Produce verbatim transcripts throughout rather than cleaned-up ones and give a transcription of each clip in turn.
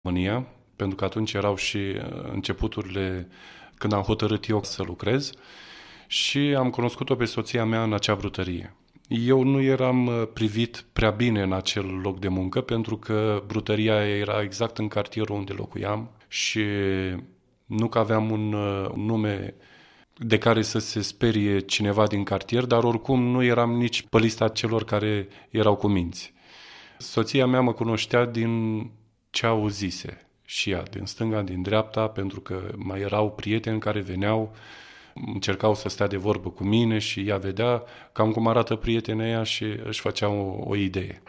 România, pentru că atunci erau și începuturile când am hotărât eu să lucrez și am cunoscut-o pe soția mea în acea brutărie. Eu nu eram privit prea bine în acel loc de muncă pentru că brutăria era exact în cartierul unde locuiam și nu că aveam un nume de care să se sperie cineva din cartier, dar oricum nu eram nici pe lista celor care erau cu minți. Soția mea mă cunoștea din ce auzise și ea, din stânga, din dreapta, pentru că mai erau prieteni care veneau, încercau să stea de vorbă cu mine și ea vedea cam cum arată prietena ea și își făcea o, o idee.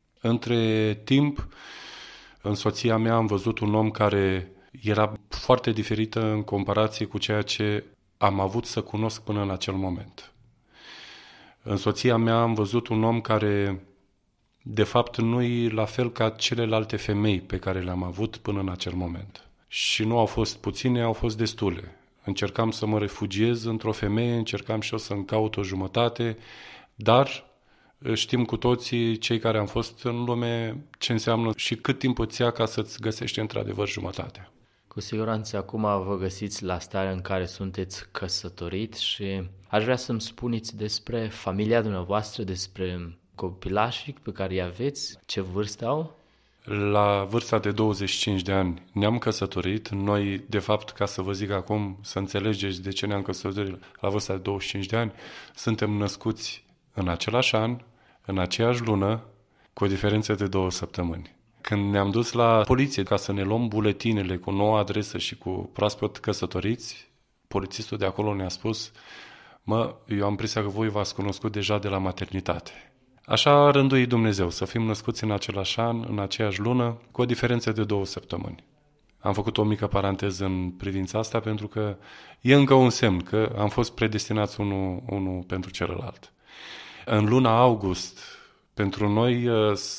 Între timp, în soția mea am văzut un om care era foarte diferită în comparație cu ceea ce am avut să cunosc până în acel moment. În soția mea am văzut un om care, de fapt, nu e la fel ca celelalte femei pe care le-am avut până în acel moment. Și nu au fost puține, au fost destule. Încercam să mă refugiez într-o femeie, încercam și eu să-mi caut o jumătate, dar știm cu toții, cei care am fost în lume, ce înseamnă și cât timp îți ia ca să-ți găsești într-adevăr jumătatea. Cu siguranță acum vă găsiți la starea în care sunteți căsătorit și aș vrea să-mi spuneți despre familia dumneavoastră, despre copilașii pe care îi aveți, ce vârstă au? La vârsta de douăzeci și cinci de ani ne-am căsătorit. Noi, de fapt, ca să vă zic acum, să înțelegeți de ce ne-am căsătorit la vârsta de douăzeci și cinci de ani, suntem născuți în același an, în aceeași lună, cu o diferență de două săptămâni. Când ne-am dus la poliție ca să ne luăm buletinele cu noua adresă și cu proaspăt căsătoriți, polițistul de acolo ne-a spus: mă, eu am impresia că voi v-ați cunoscut deja de la maternitate. Așa a rânduit Dumnezeu, să fim născuți în același an, în aceeași lună, cu o diferență de două săptămâni. Am făcut o mică paranteză în privința asta pentru că e încă un semn că am fost predestinați unul, unul pentru celălalt. În luna august, pentru noi,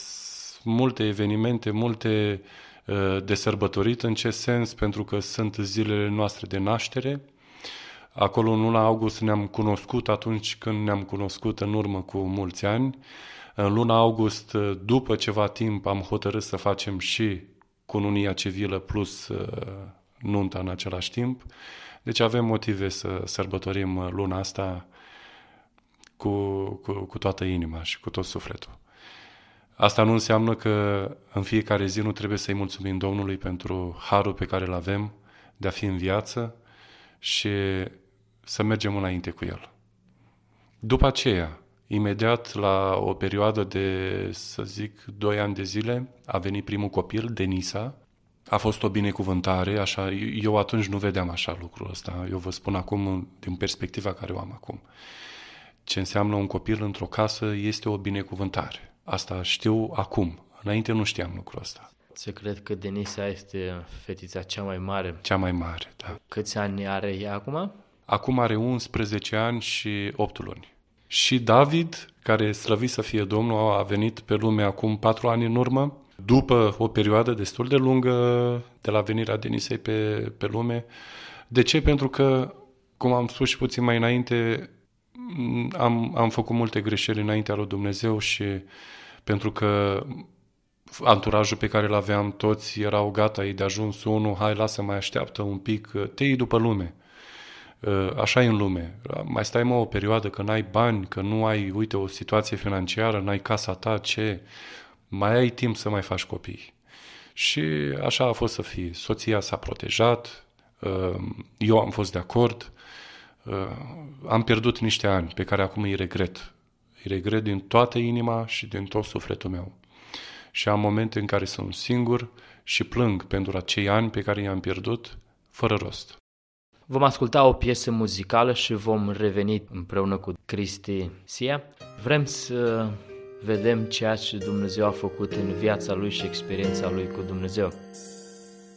multe evenimente, multe de sărbătorit. În ce sens? Pentru că sunt zilele noastre de naștere. Acolo în luna august ne-am cunoscut atunci când ne-am cunoscut în urmă cu mulți ani. În luna august, după ceva timp, am hotărât să facem și cununia civilă plus nunta în același timp. Deci avem motive să sărbătorim luna asta cu, cu, cu toată inima și cu tot sufletul. Asta nu înseamnă că în fiecare zi nu trebuie să-i mulțumim Domnului pentru harul pe care îl avem de a fi în viață și să mergem înainte cu el. După aceea, imediat la o perioadă de, să zic, doi ani de zile, a venit primul copil, Denisa. A fost o binecuvântare, așa, eu atunci nu vedeam așa lucrul ăsta. Eu vă spun acum din perspectiva care o am acum. Ce înseamnă un copil într-o casă este o binecuvântare. Asta știu acum. Înainte nu știam lucrul ăsta. Se cred că Denisa este fetița cea mai mare. Cea mai mare, da. Câți ani are ea acum? Acum are unsprezece ani și opt luni. Și David, care slăvit să fie Domnul, a venit pe lume acum patru ani în urmă, după o perioadă destul de lungă de la venirea Denisei pe, pe lume. De ce? Pentru că, cum am spus și puțin mai înainte, am, am făcut multe greșeli înaintea lui Dumnezeu și pentru că anturajul pe care îl aveam, toți erau gata, e de ajuns unul, hai, lasă, mai așteaptă un pic, te iei după lume. Așa e în lume. Mai stai, mă, o perioadă că n-ai bani, că nu ai, uite, o situație financiară, n-ai casa ta, ce? Mai ai timp să mai faci copii. Și așa a fost să fie. Soția s-a protejat, eu am fost de acord, am pierdut niște ani pe care acum îi regret. Îi regret din toată inima și din tot sufletul meu. Și am momente în care sunt singur și plâng pentru acei ani pe care i-am pierdut fără rost. Vom asculta o piesă muzicală și vom reveni împreună cu Cristi Sia. Vrem să vedem ceea ce Dumnezeu a făcut în viața lui și experiența lui cu Dumnezeu.